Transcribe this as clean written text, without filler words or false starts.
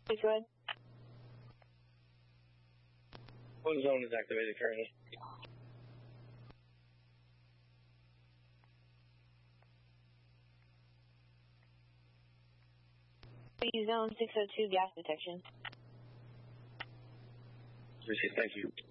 Please go ahead. One zone is activated currently. Zone 602 gas detection. Appreciate it. Thank you.